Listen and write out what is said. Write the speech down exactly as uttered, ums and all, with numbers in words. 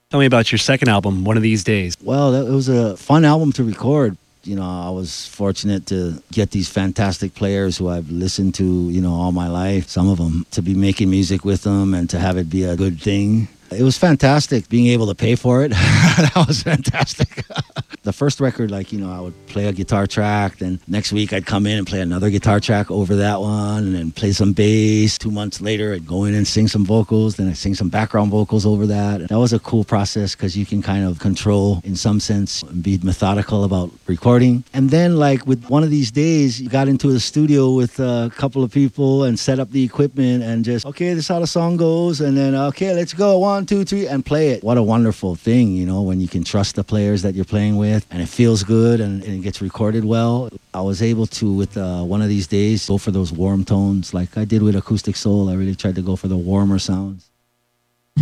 Tell me about your second album, One of These Days. Well, it was a fun album to record. You know, I was fortunate to get these fantastic players who I've listened to, you know, all my life, some of them, to be making music with them and to have it be a good thing. It was fantastic being able to pay for it. That was fantastic. The first record, like, you know, I would play a guitar track. Then next week I'd come in and play another guitar track over that one and then play some bass. Two months later, I'd go in and sing some vocals. Then I'd sing some background vocals over that. That was a cool process because you can kind of control, in some sense, and be methodical about recording. And then, like, with One of These Days, you got into the studio with a couple of people and set up the equipment and just, okay, this is how the song goes. And then, okay, let's go. One, two, three, and play it. What a wonderful thing, you know, when you can trust the players that you're playing with and it feels good and, and it gets recorded well. I was able to, with uh, One of These Days, go for those warm tones like I did with Acoustic Soul. I really tried to go for the warmer sounds.